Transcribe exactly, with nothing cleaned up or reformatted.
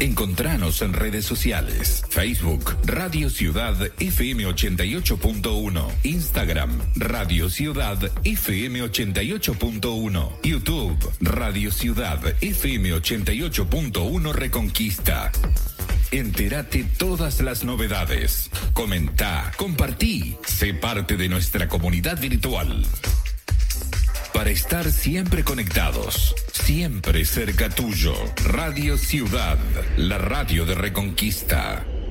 Encontranos en redes sociales. Facebook, Radio Ciudad F M ochenta y ocho punto uno. Instagram, Radio Ciudad F M ochenta y ocho punto uno. YouTube, Radio Ciudad F M ochenta y ocho punto uno Reconquista. Entérate todas las novedades. Comenta, compartí. Sé parte de nuestra comunidad virtual. Para estar siempre conectados, siempre cerca tuyo. Radio Ciudad, la radio de Reconquista.